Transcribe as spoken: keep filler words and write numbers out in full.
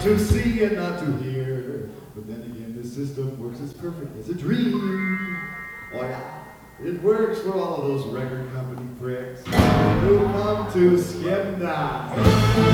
To see and not to hear. But then again, this system works as perfect as a dream. Oh yeah, it works for all of those record company pricks who come to skim down.